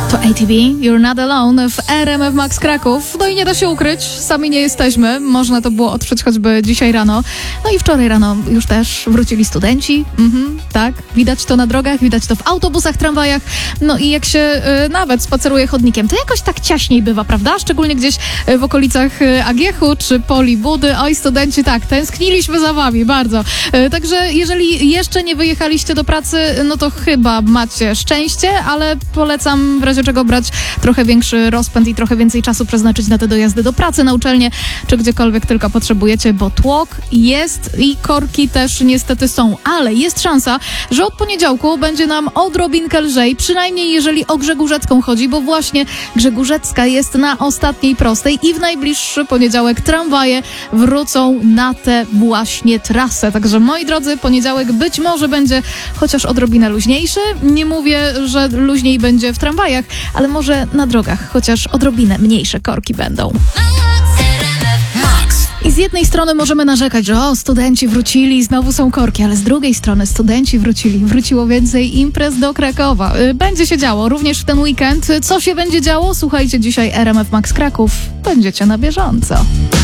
To ATB, You're Not Alone w RMF Max Kraków. No i nie da się ukryć, sami nie jesteśmy. Można to było odczuć choćby dzisiaj rano. No i wczoraj rano już też wrócili studenci. Tak, widać to na drogach, widać to w autobusach, tramwajach. No i jak się nawet spaceruje chodnikiem, to jakoś tak ciaśniej bywa, prawda? Szczególnie gdzieś w okolicach Agiechu czy Poli Budy. Oj, studenci, tak, tęskniliśmy za wami bardzo. Także jeżeli jeszcze nie wyjechaliście do pracy, no to chyba macie szczęście, ale polecam w razie czego brać trochę większy rozpęd i trochę więcej czasu przeznaczyć na te dojazdy do pracy, na uczelnię, czy gdziekolwiek tylko potrzebujecie, bo tłok jest i korki też niestety są, ale jest szansa, że od poniedziałku będzie nam odrobinkę lżej, przynajmniej jeżeli o Grzegórzecką chodzi, bo właśnie Grzegórzecka jest na ostatniej prostej i w najbliższy poniedziałek tramwaje wrócą na tę właśnie trasę. Także moi drodzy, poniedziałek być może będzie chociaż odrobinę luźniejszy. Nie mówię, że luźniej będzie w tramwajach, ale może na drogach chociaż odrobinę mniejsze korki będą. I z jednej strony możemy narzekać, że studenci wrócili, znowu są korki, ale z drugiej strony studenci wróciło więcej imprez do Krakowa. Będzie się działo również w ten weekend. Co się będzie działo? Słuchajcie dzisiaj RMF Max Kraków. Będziecie na bieżąco.